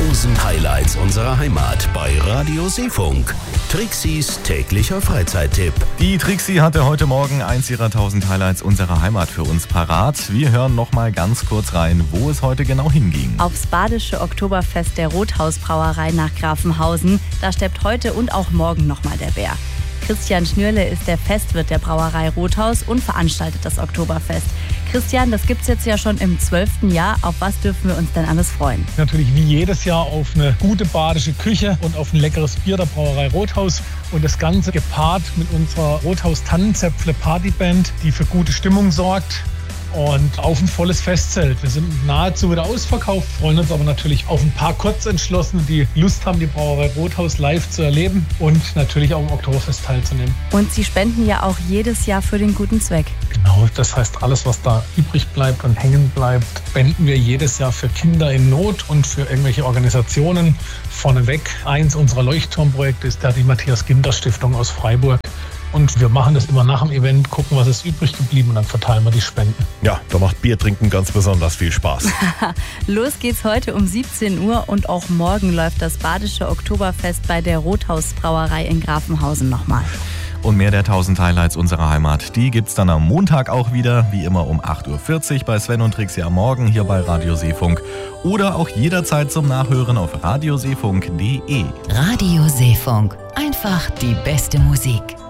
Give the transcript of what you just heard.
1000 Highlights unserer Heimat bei Radio Seefunk. Trixis täglicher Freizeittipp. Die Trixi hatte heute Morgen eins ihrer 1000 Highlights unserer Heimat für uns parat. Wir hören noch mal ganz kurz rein, wo es heute genau hinging. Aufs badische Oktoberfest der Rothaus-Brauerei nach Grafenhausen. Da steppt heute und auch morgen noch mal der Bär. Christian Schnürle ist der Festwirt der Brauerei Rothaus und veranstaltet das Oktoberfest. Christian, das gibt's jetzt ja schon im 12. Jahr. Auf was dürfen wir uns denn alles freuen? Natürlich wie jedes Jahr auf eine gute badische Küche und auf ein leckeres Bier der Brauerei Rothaus. Und das Ganze gepaart mit unserer Rothaus Tannenzäpfle Partyband, die für gute Stimmung sorgt. Und auf ein volles Festzelt. Wir sind nahezu wieder ausverkauft, freuen uns aber natürlich auf ein paar Kurzentschlossene, die Lust haben, die Brauerei Rothaus live zu erleben und natürlich auch im Oktoberfest teilzunehmen. Und Sie spenden ja auch jedes Jahr für den guten Zweck. Genau, das heißt, alles, was da übrig bleibt und hängen bleibt, spenden wir jedes Jahr für Kinder in Not und für irgendwelche Organisationen. Vorneweg, eins unserer Leuchtturmprojekte ist die Matthias-Ginter-Stiftung aus Freiburg. Und wir machen das immer nach dem Event, gucken, was ist übrig geblieben und dann verteilen wir die Spenden. Ja, da macht Bier trinken ganz besonders viel Spaß. Los geht's heute um 17 Uhr und auch morgen läuft das badische Oktoberfest bei der Rothaus Brauerei in Grafenhausen nochmal. Und mehr der 1000 Highlights unserer Heimat, die gibt's dann am Montag auch wieder, wie immer um 8.40 Uhr bei Sven und Trixi am Morgen hier bei Radio Seefunk. Oder auch jederzeit zum Nachhören auf radioseefunk.de. Radio Seefunk. Einfach die beste Musik.